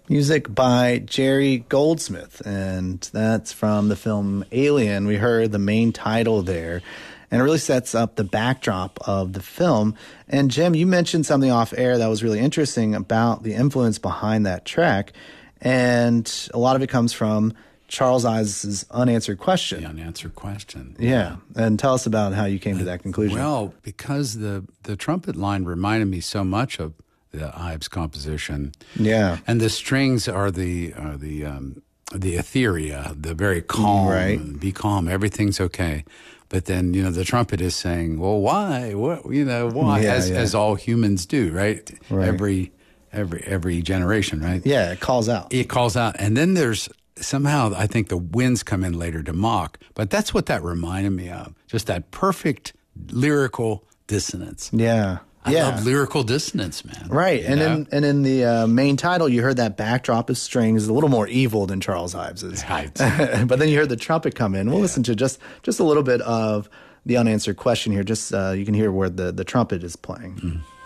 Music by Jerry Goldsmith, and that's from the film Alien. We heard the main title there, and it really sets up the backdrop of the film. And Jim, you mentioned something off air that was really interesting about the influence behind that track, and a lot of it comes from Charles Ives' Unanswered Question. The Unanswered Question. Yeah, and tell us about how you came to that conclusion. Well, because the trumpet line reminded me so much of the Ives composition. Yeah. And the strings are the etheria, the very calm, right. Be calm, everything's okay. But then, the trumpet is saying, well, why? What, why? Yeah, as all humans do, right? Right. Every generation, right? Yeah, it calls out. It calls out. And then there's somehow, I think the winds come in later to mock. But that's what that reminded me of. Just that perfect lyrical dissonance. Yeah. I love lyrical dissonance, man. Right. And in the main title, you heard that backdrop of strings, a little more evil than Charles Ives's. Right. But then you heard the trumpet come in. We'll listen to just a little bit of the Unanswered Question here. Just you can hear where the trumpet is playing. Mm.